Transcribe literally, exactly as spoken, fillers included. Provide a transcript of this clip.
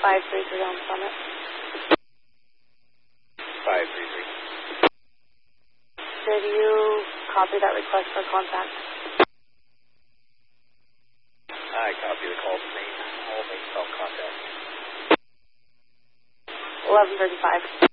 five three three on Summit. five three three. Did you copy that request for contact? I copy the call to main. All main cell contact. eleven thirty-five.